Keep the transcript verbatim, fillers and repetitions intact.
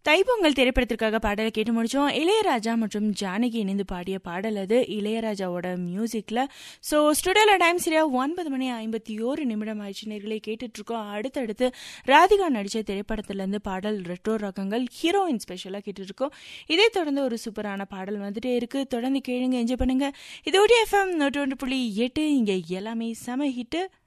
தைப்பொங்கல் திரைப்படத்திற்காக பாடலை கேட்டு முடிச்சோம். இளையராஜா மற்றும் ஜானகி இணைந்து பாடிய பாடல் அது, இளையராஜாவோட மியூசிக்ல. ஸோ ஸ்டுடியோல டைம் சரியா ஒன்பது மணி ஐம்பத்தி ஓரு நிமிடம் ஆயிடுச்சு. நேர்களை கேட்டுட்டு இருக்கோம். அடுத்தடுத்து ராதிகா நடிச்ச திரைப்படத்துல இருந்து பாடல் ரெட்ரோ ரகங்கள் ஹீரோயின் ஸ்பெஷலா கேட்டுட்டு இருக்கோம். இதை தொடர்ந்து ஒரு சூப்பரான பாடல் வந்துட்டே இருக்கு. தொடர்ந்து கேளுங்க, என்ஜாய் பண்ணுங்க. இதோட எஃப்எம் நூற்றி ஒன்று புள்ளி எட்டு, இங்க எல்லாமே செம ஹிட்டு.